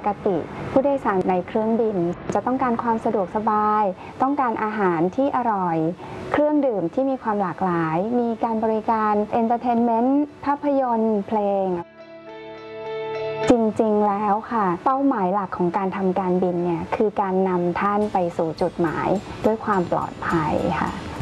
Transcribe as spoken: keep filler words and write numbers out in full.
กติผู้โดยสารในเครื่องบินจะต้องการความสะดวกสบายต้องการอาหารที่อร่อยเครื่องดื่มที่มีความหลากหลายมีการบริการเอนเตอร์เทนเมนต์ภาพยนตร์เพลงจริงๆแล้วค่ะเป้าหมายหลักของการทำการบินเนี่ยคือการนำท่านไปสู่จุดหมายด้วยความปลอดภัยค่ะ